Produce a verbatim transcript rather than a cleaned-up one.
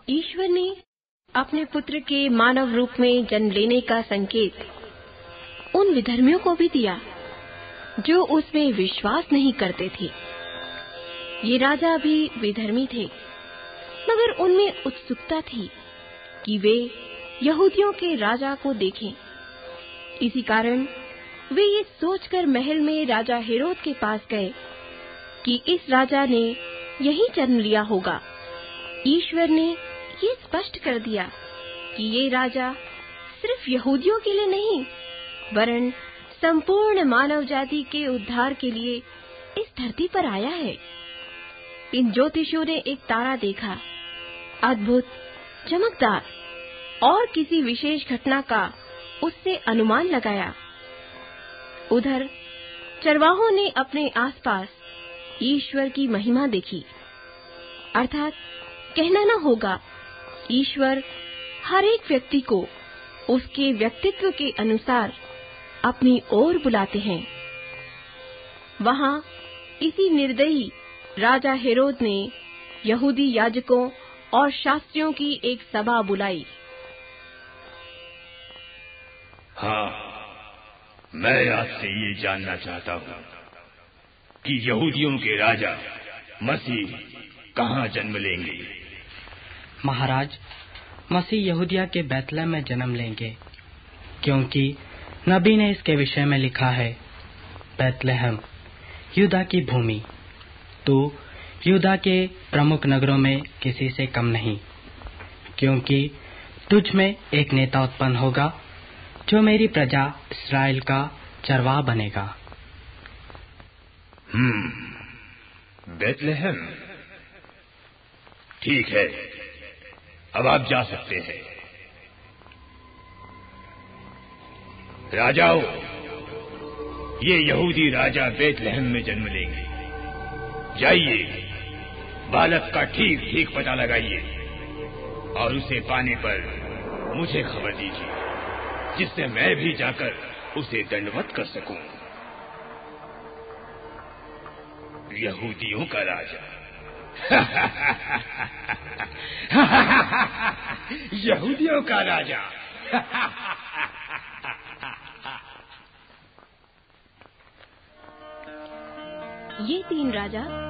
ईश्वर ने अपने पुत्र के मानव रूप में जन्म लेने का संकेत उन विधर्मियों को भी दिया जो उसमें विश्वास नहीं करते थे। ये राजा भी विधर्मी थे, मगर उनमें उत्सुकता थी कि वे यहूदियों के राजा को देखें। इसी कारण वे ये सोचकर महल में राजा हेरोद के पास गए कि इस राजा ने यहीं जन्म लिया होगा। ईश्वर ने ये स्पष्ट कर दिया कि ये राजा सिर्फ यहूदियों के लिए नहीं, वरन संपूर्ण मानव जाति के उद्धार के लिए इस धरती पर आया है। इन ज्योतिषियों ने एक तारा देखा, अद्भुत, चमकदार, और किसी विशेष घटना का उससे अनुमान लगाया। उधर चरवाहों ने अपने आसपास ईश्वर की महिमा देखी, अर्थात कहना न होगा, ईश्वर हर एक व्यक्ति को उसके व्यक्तित्व के अनुसार अपनी ओर बुलाते हैं। वहां इसी निर्दयी राजा हेरोद ने यहूदी याजकों और शास्त्रियों की एक सभा बुलाई। हाँ, मैं आपसे ये जानना चाहता हूँ कि यहूदियों के राजा मसीह कहाँ जन्म लेंगे? महाराज, मसीह यहूदिया के बैतलहम में जन्म लेंगे, क्योंकि नबी ने इसके विषय में लिखा है, बैतलहम यूदा की भूमि, तो यूदा के प्रमुख नगरों में किसी से कम नहीं, क्योंकि तुझ में एक नेता उत्पन्न होगा जो मेरी प्रजा इस्राएल का चरवाहा बनेगा। हम्म, बैतलहम, ठीक है, अब आप जा सकते हैं। राजाओं, ये यहूदी राजा बैतलहम में जन्म लेंगे। जाइए, बालक का ठीक ठीक पता लगाइए और उसे पाने पर मुझे खबर दीजिए, जिससे मैं भी जाकर उसे दंडवत कर सकूं। यहूदियों का राजा यहूदियों का राजा ये तीन राजा